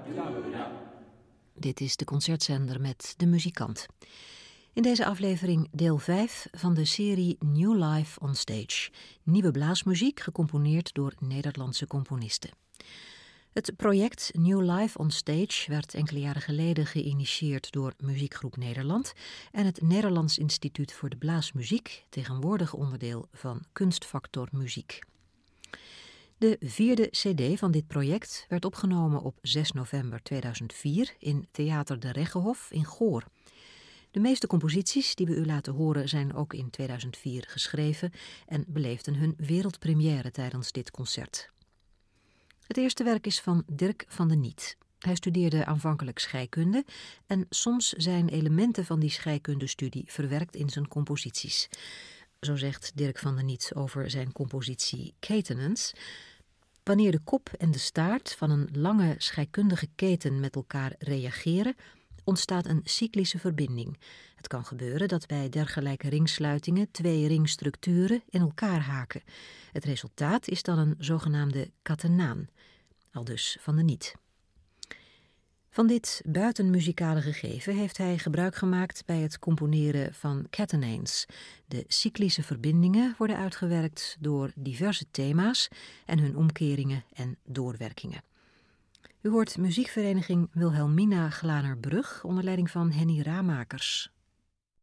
Dit is de concertzender met De Muzikant. In deze aflevering deel 5 van de serie New Life on Stage. Nieuwe blaasmuziek gecomponeerd door Nederlandse componisten. Het project New Life on Stage werd enkele jaren geleden geïnitieerd door Muziekgroep Nederland en het Nederlands Instituut voor de Blaasmuziek, tegenwoordig onderdeel van Kunstfactor Muziek. De 4e cd van dit project werd opgenomen op 6 november 2004 in Theater de Reggehof in Goor. De meeste composities die we u laten horen zijn ook in 2004 geschreven en beleefden hun wereldpremière tijdens dit concert. Het eerste werk is van Dirk van de Niet. Hij studeerde aanvankelijk scheikunde en soms zijn elementen van die scheikundestudie verwerkt in zijn composities. Zo zegt Dirk van de Niet over zijn compositie Catenance. Wanneer de kop en de staart van een lange scheikundige keten met elkaar reageren, ontstaat een cyclische verbinding. Het kan gebeuren dat bij dergelijke ringsluitingen 2 ringstructuren in elkaar haken. Het resultaat is dan een zogenaamde catenaan, aldus van de Niet. Van dit buitenmuzikale gegeven heeft hij gebruik gemaakt bij het componeren van catenanes. De cyclische verbindingen worden uitgewerkt door diverse thema's en hun omkeringen en doorwerkingen. U hoort muziekvereniging Wilhelmina Glanerbrug onder leiding van Henny Raamakers.